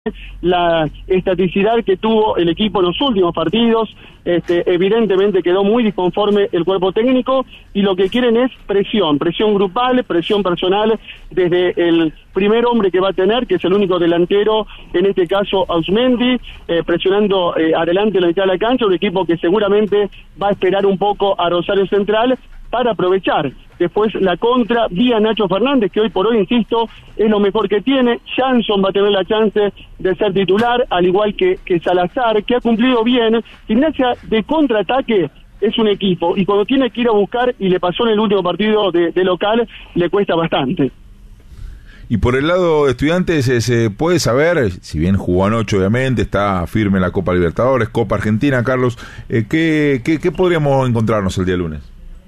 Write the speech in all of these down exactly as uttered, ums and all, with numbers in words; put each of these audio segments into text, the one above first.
la estaticidad que tuvo el equipo en los últimos partidos. Este, evidentemente quedó muy disconforme el cuerpo técnico y lo que quieren es presión, presión grupal, presión personal desde el primer hombre que va a tener, que es el único delantero, en este caso Ausmendi, eh, presionando eh, adelante en la mitad de la cancha, un equipo que seguramente va a esperar un poco a Rosario Central para aprovechar después la contra vía Nacho Fernández, que hoy por hoy, insisto, es lo mejor que tiene. Jansson va a tener la chance de ser titular, al igual que, que Salazar, que ha cumplido bien. Gimnasia de contraataque es un equipo, y cuando tiene que ir a buscar, y le pasó en el último partido de, de local, le cuesta bastante. Y por el lado de Estudiantes, se, se puede saber, si bien jugó anoche obviamente, está firme en la Copa Libertadores, Copa Argentina, Carlos, eh, ¿qué, qué, ¿qué podríamos encontrarnos el día lunes?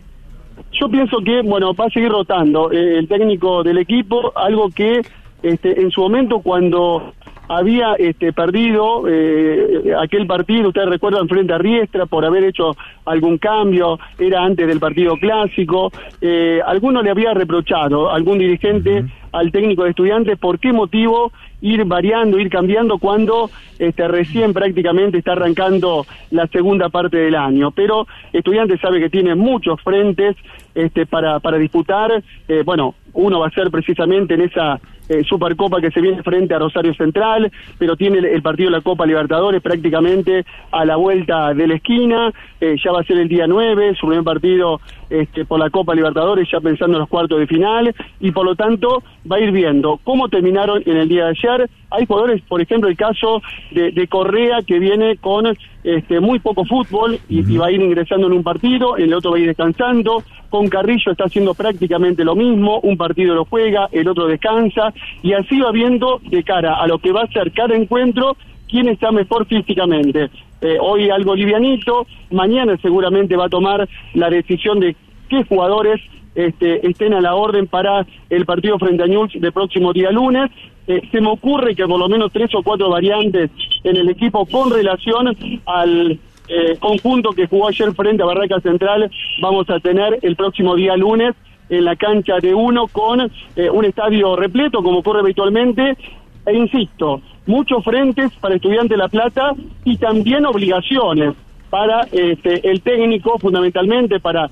Yo pienso que, bueno, va a seguir rotando eh, el técnico del equipo, algo que este, en su momento cuando había este, perdido eh, aquel partido, ustedes recuerdan, frente a Riestra, por haber hecho algún cambio, era antes del partido clásico, eh, alguno le había reprochado, algún dirigente uh-huh. al técnico de Estudiantes, por qué motivo ir variando, ir cambiando cuando este, recién prácticamente está arrancando la segunda parte del año. Pero Estudiantes sabe que tiene muchos frentes este, para, para disputar. Eh, bueno, uno va a ser precisamente en esa eh, Supercopa que se viene frente a Rosario Central, pero tiene el, el partido de la Copa Libertadores prácticamente a la vuelta de la esquina. Eh, ya va a ser el día nueve, su primer partido este, por la Copa Libertadores, ya pensando en los cuartos de final, y por lo tanto va a ir viendo cómo terminaron en el día de ayer. Hay jugadores, por ejemplo, el caso de, de Correa, que viene con este, muy poco fútbol y, y va a ir ingresando en un partido, en el otro va a ir descansando. Con Carrillo está haciendo prácticamente lo mismo, un partido lo juega, el otro descansa, y así va viendo de cara a lo que va a ser cada encuentro quién está mejor físicamente. Eh, hoy algo livianito, mañana seguramente va a tomar la decisión de qué jugadores este, estén a la orden para el partido frente a Newell's del próximo día lunes. Eh, se me ocurre que por lo menos tres o cuatro variantes en el equipo con relación al eh, conjunto que jugó ayer frente a Barraca Central vamos a tener el próximo día lunes en la cancha de uno con eh, un estadio repleto como ocurre habitualmente, e insisto, muchos frentes para Estudiantes de La Plata y también obligaciones para este, el técnico, fundamentalmente para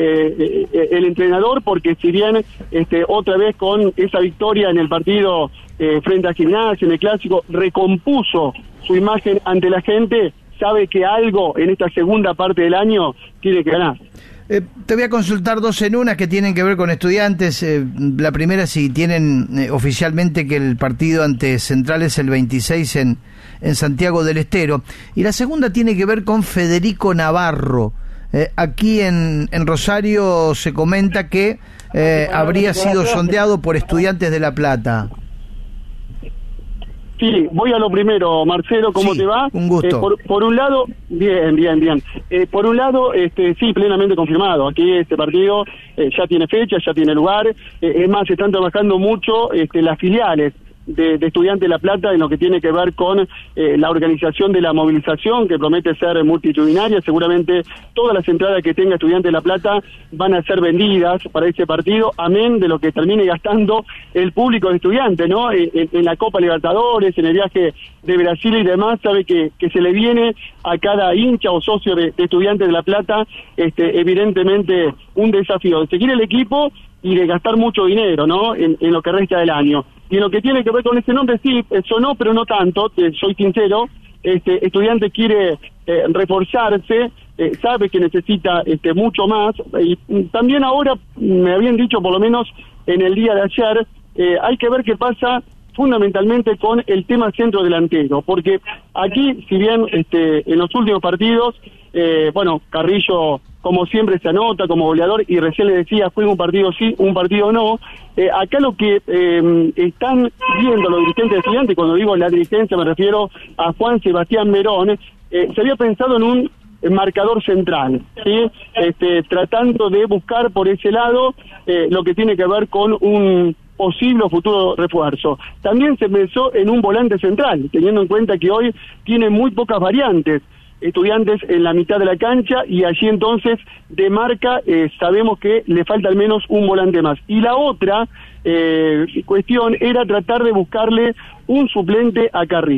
eh, eh, el entrenador, porque si bien este, otra vez con esa victoria en el partido eh, frente a Gimnasia, en el Clásico, recompuso su imagen ante la gente, sabe que algo en esta segunda parte del año tiene que ganar. Eh, te voy a consultar dos en una que tienen que ver con Estudiantes. Eh, la primera, si tienen eh, oficialmente que el partido ante Central es el veintiséis en, en Santiago del Estero. Y la segunda tiene que ver con Federico Navarro. Eh, aquí en, en Rosario se comenta que eh, habría sido sondeado por Estudiantes de La Plata. Sí, voy a lo primero, Marcelo, ¿cómo sí, te va? Un gusto. Eh, por, por un lado, bien, bien, bien. Eh, por un lado, este, sí, plenamente confirmado. Aquí este partido eh, ya tiene fecha, ya tiene lugar. Eh, es más, se están trabajando mucho este, las filiales de, de Estudiantes de La Plata en lo que tiene que ver con eh, la organización de la movilización, que promete ser multitudinaria. Seguramente todas las entradas que tenga Estudiantes de La Plata van a ser vendidas para ese partido, amén de lo que termine gastando el público de Estudiantes, ¿no? En, en la Copa Libertadores, en el viaje de Brasil y demás, sabe que, que se le viene a cada hincha o socio de, de Estudiantes de La Plata, este, evidentemente un desafío de seguir el equipo y de gastar mucho dinero, ¿no? En, en lo que resta del año. Y en lo que tiene que ver con ese nombre, sí, sonó, pero no tanto, te, soy sincero. Este, Estudiante quiere eh, reforzarse, eh, sabe que necesita este, mucho más, y también ahora me habían dicho, por lo menos en el día de ayer, eh, hay que ver qué pasa fundamentalmente con el tema centro delantero, porque aquí, si bien este, en los últimos partidos, eh, bueno, Carrillo como siempre se anota como goleador, y recién le decía, juega un partido sí, un partido no. Eh, acá lo que eh, están viendo los dirigentes de Estudiantes, cuando digo la dirigencia me refiero a Juan Sebastián Merón, eh, se había pensado en un marcador central, ¿sí? este, tratando de buscar por ese lado eh, lo que tiene que ver con un posible futuro refuerzo. También se pensó en un volante central, teniendo en cuenta que hoy tiene muy pocas variantes Estudiantes en la mitad de la cancha, y allí entonces de marca eh, sabemos que le falta al menos un volante más. Y la otra eh, cuestión era tratar de buscarle un suplente a Carrillo.